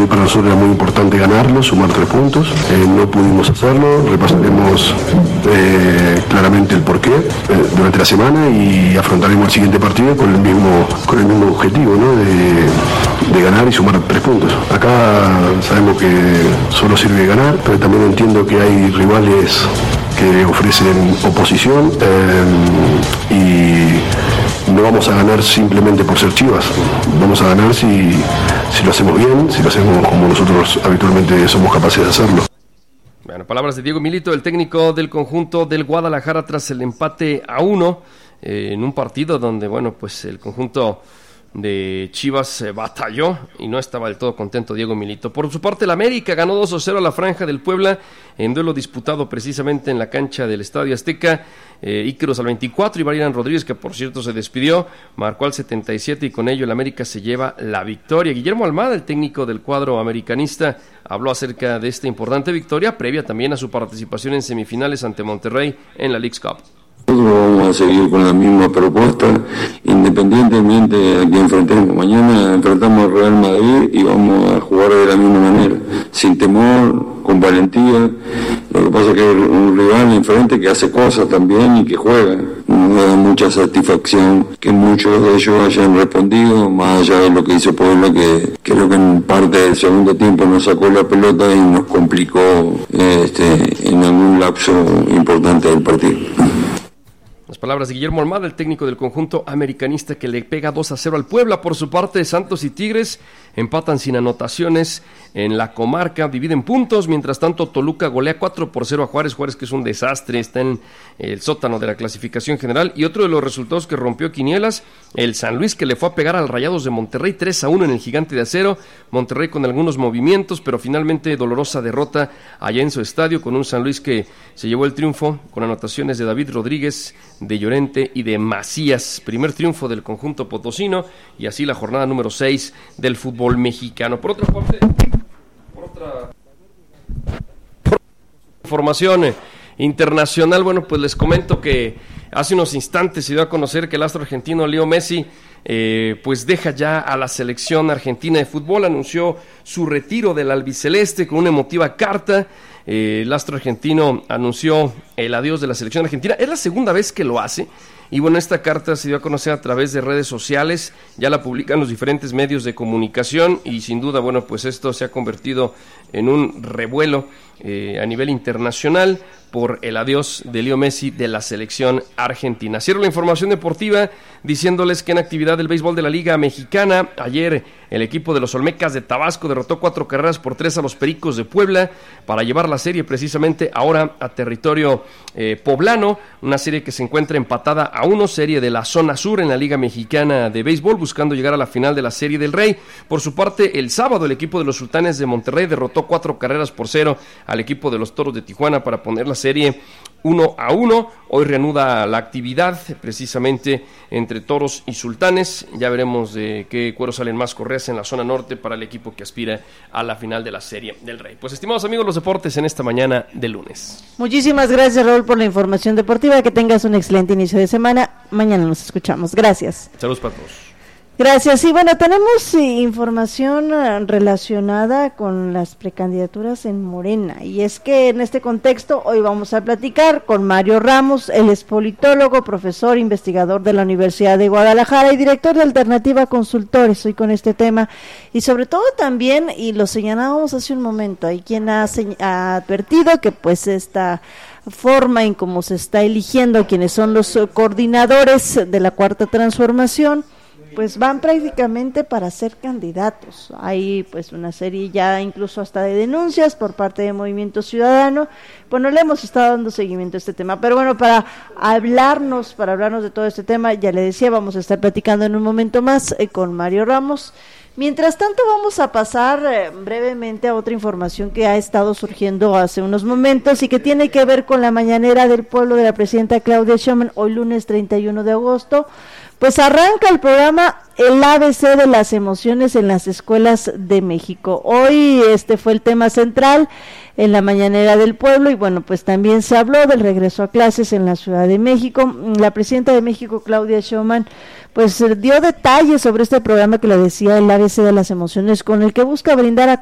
hoy para nosotros era muy importante ganarlo, sumar 3 puntos. No pudimos hacerlo, repasaremos claramente el porqué durante la semana y afrontaremos el siguiente partido con el mismo objetivo, ¿no? de ganar y sumar 3 puntos. Acá sabemos que solo sirve ganar, pero también entiendo que hay rivales que ofrecen oposición y no vamos a ganar simplemente por ser Chivas, vamos a ganar si lo hacemos bien, si lo hacemos como nosotros habitualmente somos capaces de hacerlo. Bueno, palabras de Diego Milito, el técnico del conjunto del Guadalajara tras el empate a 1 en un partido donde, bueno, pues el conjunto de Chivas batalló y no estaba del todo contento Diego Milito. Por su parte, el América ganó 2-0 a la Franja del Puebla en duelo disputado precisamente en la cancha del Estadio Azteca. Íqueros al 24 y Brian Rodríguez, que por cierto se despidió, marcó al 77 y con ello el América se lleva la victoria. Guillermo Almada, el técnico del cuadro americanista, habló acerca de esta importante victoria previa también a su participación en semifinales ante Monterrey en la Leagues Cup. Nosotros vamos a seguir con la misma propuesta, independientemente a quién enfrentemos. Mañana enfrentamos al Real Madrid y vamos a jugar de la misma manera, sin temor, con valentía. Lo que pasa es que hay un rival enfrente que hace cosas también y que juega. Nos da mucha satisfacción que muchos de ellos hayan respondido, más allá de lo que hizo Puebla, que creo que en parte del segundo tiempo nos sacó la pelota y nos complicó en algún lapso importante del partido. Las palabras de Guillermo Almada, el técnico del conjunto americanista que le pega 2-0 al Puebla. Por su parte, Santos y Tigres empatan sin anotaciones en la comarca, dividen puntos. Mientras tanto, Toluca golea 4-0 a Juárez. Juárez, que es un desastre, está en el sótano de la clasificación general. Y otro de los resultados que rompió quinielas, el San Luis, que le fue a pegar al Rayados de Monterrey 3-1 en el Gigante de Acero. Monterrey con algunos movimientos, pero finalmente dolorosa derrota allá en su estadio, con un San Luis que se llevó el triunfo con anotaciones de David Rodríguez, de Llorente y de Macías. Primer triunfo del conjunto potosino y así la jornada número 6 del fútbol mexicano. Por otra parte, por información internacional, bueno, pues les comento que hace unos instantes se dio a conocer que el astro argentino Leo Messi pues deja ya a la selección argentina de fútbol. Anunció su retiro del albiceleste con una emotiva carta. El astro argentino anunció el adiós de la selección argentina. Es la segunda vez que lo hace. Y bueno, esta carta se dio a conocer a través de redes sociales, ya la publican los diferentes medios de comunicación y sin duda, bueno, pues esto se ha convertido en un revuelo a nivel internacional por el adiós de Leo Messi de la selección argentina. Cierro la información deportiva diciéndoles que en actividad del béisbol de la Liga Mexicana, ayer el equipo de los Olmecas de Tabasco derrotó 4-3 a los Pericos de Puebla para llevar la serie precisamente ahora a territorio poblano, una serie que se encuentra empatada a 1, serie de la zona sur en la Liga Mexicana de Béisbol, buscando llegar a la final de la Serie del Rey. Por su parte, el sábado el equipo de los Sultanes de Monterrey derrotó 4-0 al equipo de los Toros de Tijuana para poner la serie 1-1. Hoy reanuda la actividad precisamente entre Toros y Sultanes. Ya veremos de qué cuero salen más correas en la zona norte para el equipo que aspira a la final de la Serie del Rey. Pues estimados amigos, los deportes en esta mañana de lunes. Muchísimas gracias, Raúl, por la información deportiva. Que tengas un excelente inicio de semana. Mañana nos escuchamos. Gracias. Saludos para todos. Gracias. Y bueno, tenemos información relacionada con las precandidaturas en Morena. Y es que en este contexto hoy vamos a platicar con Mario Ramos. Él es politólogo, profesor, investigador de la Universidad de Guadalajara y director de Alternativa Consultores. Hoy con este tema y sobre todo también, y lo señalábamos hace un momento, hay quien ha advertido que pues esta forma en cómo se está eligiendo quienes son los coordinadores de la Cuarta Transformación, pues van prácticamente para ser candidatos. Hay pues una serie ya incluso hasta de denuncias por parte de Movimiento Ciudadano. Bueno, le hemos estado dando seguimiento a este tema, pero bueno, para hablarnos de todo este tema, ya le decía, vamos a estar platicando en un momento más con Mario Ramos. Mientras tanto, vamos a pasar brevemente a otra información que ha estado surgiendo hace unos momentos y que tiene que ver con la mañanera del pueblo de la presidenta Claudia Sheinbaum, hoy lunes 31 de agosto. Pues arranca el programa El ABC de las emociones en las escuelas de México. Hoy este fue el tema central en la mañanera del pueblo y bueno, pues también se habló del regreso a clases en la Ciudad de México. La presidenta de México, Claudia Sheinbaum, pues dio detalles sobre este programa que le decía El ABC de las emociones, con el que busca brindar a